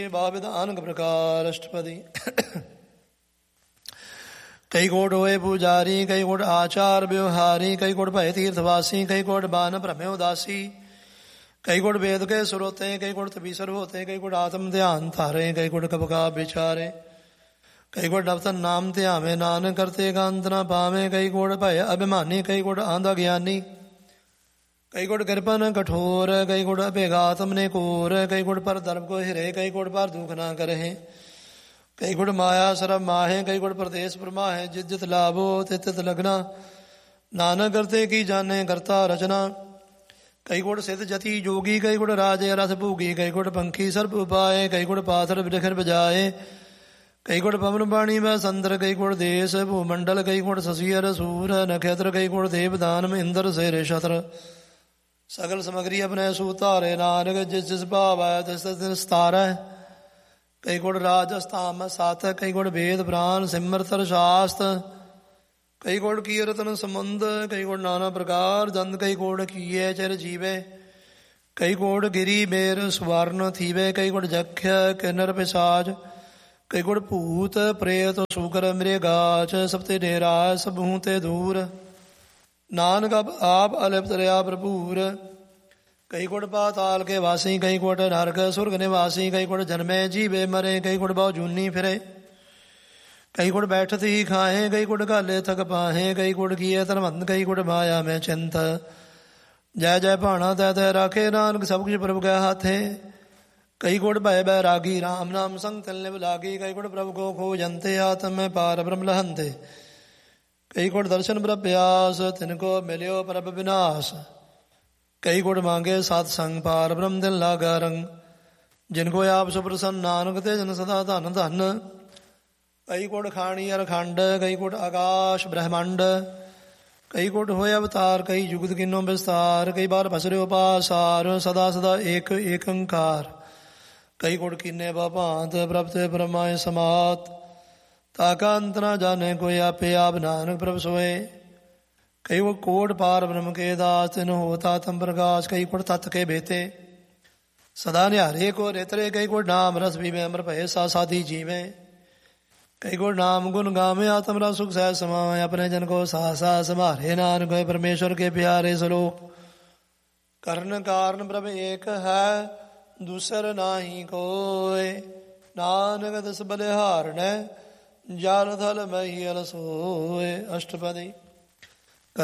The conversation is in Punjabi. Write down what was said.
ਬਾਬਿਦ ਅਨਕ ਪ੍ਰਕਾਰ ਅਸ਼ਟਪਦੀ। ਕਈ ਕੋਟ ਹੋਏ ਪੂਜਾਰੀ, ਕਈ ਕੋਟ ਆਚਾਰ ਵਿਵਹਾਰੀ, ਕਈ ਕੋਟ ਭਏ ਤੀਰਥਵਾਸੀ, ਕਈ ਕੋਟ ਬਾਨ ਭ੍ਰਮੇ ਉਦਾਸੀ, ਕਈ ਕੋਟ ਵੇਦ ਕੇ ਸੁਰੋਤੇ, ਕਈ ਕੋਟ ਤਬੀਸਰ ਹੋਤੇ, ਕਈ ਕੋਟ ਆਤਮ ਧਿਆਨ ਧਾਰੇ, ਕਈ ਕੋਟ ਕਬਕਾ ਵਿਚਾਰੇ, ਕਈ ਕੋਟ ਨਵਤਨ ਨਾਮ ਧਿਆਵੇ, ਨਾਨਕ ਕਰਤੇ ਗੰਤ ਨਾ ਪਾਵੇ, ਕਈ ਕੋਟ ਭਏ ਅਭਿਮਾਨੀ, ਕਈ ਕੋਟ ਆਂਧਾ ਗਿਆਨੀ, ਕਈ ਕੋਟ ਕਿਰਪਨ ਕਠੋਰ, ਕਈ ਕੋਟ ਅਭੇਗਾਤਮ ਨੇ ਕੋਰ, ਕਈ ਕੋਟ ਪਰ ਧਰਮ ਕੋ ਹਿਰੇ, ਕਈ ਕੋਟ ਪਰ ਦੁਖ ਨਾ ਕਰਹਿ, ਕਈ ਕੋਟ ਮਾਇਆ ਸਰਬ ਮਾਹੇ, ਕਈ ਕੋਟ ਪ੍ਰਦੇਸ਼ ਪ੍ਰਮਾਹੇ, ਜਿਤ ਜਿਤ ਲਾਭੋ ਤਿਤ ਤਿਤ ਲਗਨਾ, ਨਾਨਕ ਕਰਤੇ ਕੀ ਜਾਣੇ ਕਰਤਾ ਰਚਨਾ, ਕਈ ਕੋਟ ਸਿੱਧ ਜਤੀ ਜੋਗੀ, ਕਈ ਕੋਟ ਰਾਜੇ ਰਸ ਭੂਗੀ, ਕਈ ਕੋਟ ਪੰਖੀ ਸਰਬ ਉਪਾਏ, ਕਈ ਕੋਟ ਪਾਥਰ ਬਿਰਖਰ ਬਜਾਏ, ਕਈ ਕੋਟ ਪਵਨ ਬਾਣੀ ਵੈ ਸੰਦਰ, ਕਈ ਕੋਟ ਦੇਸ ਭੂਮੰਡਲ, ਕਈ ਕੋਟ ਸਸੀਰ ਸੂਰ ਨਖੇਤਰ, ਕਈ ਕੋਟ ਦੇਵਦਾਨ ਇੰਦਰ ਸੇਰੇ ਛਤਰ, ਸਗਲ ਸਮਗਰੀ ਆਪਣੇ ਸੂ ਧਾਰੇ, ਨਾਨਕ ਜਿਸ ਜਿਸ ਭਾਵ ਹੈ ਤਿਸ ਤਿਸ ਦਿਨ ਸਤਾਰੈ, ਕਈ ਕੋਟ ਰਾਜ ਅਸਥਾਮ ਸਤ, ਕਈ ਕੋਟ ਵੇਦ ਪ੍ਰਾਨ ਸਿਮਰਤਰ ਸ਼ਾਸਤ, ਕਈ ਕੋਟ ਕੀਰਤਨ ਸਮੁੰਦ, ਕਈ ਕੋਟ ਨਾਨਾ ਪ੍ਰਕਾਰ ਜੰਦ, ਕਈ ਕੋਟ ਕੀਏ ਚਿਰ ਜੀਵੇ, ਕਈ ਕੋਟ ਗਿਰੀ ਮੇਰ ਸਵਰਨ ਥੀਵੇ, ਕਈ ਕੋਟ ਜਖ ਕਿਨਰ ਪਿਸਾਜ, ਕਈ ਕੋਟ ਭੂਤ ਪ੍ਰੇਤ ਸੂਕਰ ਮ੍ਰਿਗਾਚ, ਸਭ ਤੇ ਡੇਰਾ ਸਭੂ ਤੇ ਦੂਰ, ਨਾਨਕ ਆਪ ਅਲਿਪਤ ਰਿਆ ਭਰਪੂਰ, ਕਈ ਕੋਟ ਪਾਤਾਲ ਕੇ ਵਾਸੀ, ਕਈ ਕੋਟ ਨਰਕ ਸੁਰਗ ਨਿਵਾਸੀ, ਕਈ ਕੋਟ ਜਨਮੇ ਜੀਵੇ ਮਰੇ, ਕਈ ਕੋਟ ਬਹੁ ਜੂਨੀ ਫਿਰੇ, ਕਈ ਕੋਟ ਬੈਠਤ ਹੀ ਖਾਹੇ, ਕਈ ਕੋਟ ਘਾਲੇ ਥਕ ਪਾਹੇ, ਕਈ ਕੋਟ ਕੀਏ ਧਰਮੰਦ, ਕਈ ਕੋਟ ਮਾਇਆ ਮੈਂ ਚਿੰਤ, ਜੈ ਜੈ ਭਾਣਾ ਤੈ ਤੈ ਰਾਖੇ, ਨਾਨਕ ਸਭ ਕੁਝ ਪ੍ਰਭੁ ਕੈ ਹਾਥੇ, ਕਈ ਕੋਟ ਭੈ ਬੈਰਾਗੀ, ਰਾਮ ਨਾਮ ਸੰਗ ਤਿਲ ਨਿਭ ਲਾਗੀ, ਕਈ ਕੋਟ ਪ੍ਰਭੁ ਕੋ ਖੋ ਜੰਤੇ, ਆਤਮ ਮੈਂ ਪਾਰ ਬ੍ਰਹਮ ਲਹੰਤੇ, ਕਈ ਕੋਟ ਦਰਸ਼ਨ ਪ੍ਰਭ ਪਿਆਸ, ਤਿਨ ਕੋ ਮਿਲਿਓ ਪ੍ਰਭ ਵਿਨਾਸ਼, ਕਈ ਕੋਟ ਮੰਗੇ ਸਤ ਸੰਗ, ਪਾਰ ਬ੍ਰਹਮ ਦਿਨ ਲਾਗਾ ਰੰਗ, ਜਿਨ ਕੋ ਆਪ ਸੁਪ੍ਰਸੰਨ, ਨਾਨਕ ਤੇ ਜਨ ਸਦਾ ਧਨ ਧਨ, ਕਈ ਕੋਟ ਖਾਣੀ ਅਰਖੰਡ, ਕਈ ਕੋਟ ਆਕਾਸ਼ ਬ੍ਰਹਮੰਡ, ਕਈ ਕੋਟ ਹੋਏ ਅਵਤਾਰ, ਕਈ ਜੁਗਤ ਕਿਨੋ ਵਿਸਤਾਰ, ਕਈ ਬਾਰ ਭਸਰਿਓ ਪਾਸਾਰ, ਸਦਾ ਸਦਾ ਏਕ ਏਕੰਕਾਰ, ਕਈ ਕੋਟ ਕੀਨੇ ਭਾਂਤ, ਪ੍ਰਭ ਤੇ ਪਰਮਾਏ ਸਮਾਤ, ਤਾਕਾ ਅੰਤ ਨਾ ਜਾਣੇ ਕੋਈ ਆਪੇ, ਆਪ ਨਾਨਕ ਪ੍ਰਭ ਸੋਏ, ਕਈ ਉਹ ਕੋਟ ਪਾਰ ਬ੍ਰਹਮ ਕੇ ਦਾਸ, ਤਿਨ ਹੋਤਾ ਤਮ ਪ੍ਰਕਾਸ਼, ਕਈ ਕੋਟ ਤਤ ਕੇ ਬੇਤੇ, ਸਦਾ ਨਿਹਾਰੇ ਕੋ ਰੇਤਰੇ, ਕਈ ਕੋਟ ਨਾਮ ਰਸ ਪੀਵੇ, ਅਮਰ ਭਏ ਸਾ ਸਾਧੀ ਜੀਵੇ, ਕਈ ਕੋਟ ਨਾਮ ਗੁਣ ਗਾਵੇ, ਆਤਮ ਰਾ ਸੁਖ ਸਹਿ ਸਮਾਵੇ, ਆਪਣੇ ਜਨ ਕੋ ਸਾ ਸਾ ਸੰਭਾਰੇ, ਨਾਨਕ ਹੋਏ ਪਰਮੇਸ਼ਵਰ ਕੇ ਪਿਆਰੇ ਸਲੋਕ, ਕਰਨ ਕਾਰਨ ਪ੍ਰਭ ਏਕ ਹੈ, ਦੂਸਰ ਨਾਹੀ ਕੋਇ, ਨਾਨਕ ਤਿਸ ਬਲਿਹਾਰਣੈ, ਜਲ ਥਲ ਮਹੀਲ ਸੋਏ। ਅਸ਼ਟਪਦੀ।